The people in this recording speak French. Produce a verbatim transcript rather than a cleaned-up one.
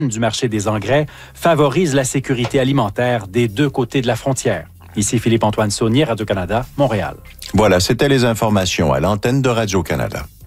du marché des engrais favorise la sécurité alimentaire des deux côtés de la frontière. Ici Philippe-Antoine Saunier, Radio-Canada, Montréal. Voilà, c'était les informations à l'antenne de Radio-Canada.